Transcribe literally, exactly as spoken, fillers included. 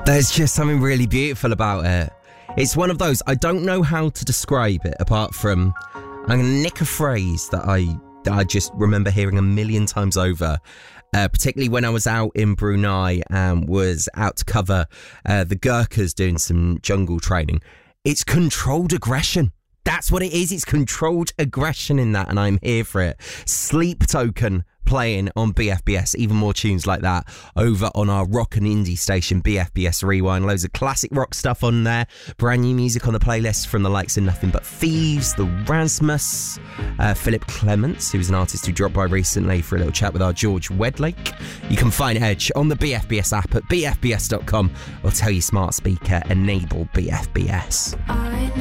There's just something really beautiful about it. It's one of those, I don't know how to describe it apart from, I'm going to nick a phrase that I that I just remember hearing a million times over, uh, particularly when I was out in Brunei and was out to cover uh, the Gurkhas doing some jungle training. It's controlled aggression. That's what it is. It's controlled aggression in that, and I'm here for it. Sleep Token playing on B F B S. Even more tunes like that over on our rock and indie station, B F B S Rewind. Loads of classic rock stuff on there. Brand new music on the playlist from the likes of Nothing But Thieves, The Rasmus, uh, Philip Clements, who's an artist who dropped by recently for a little chat with our George Wedlake. You can find Edge on the B F B S app at b f b s dot com or tell your smart speaker, enable B F B S. I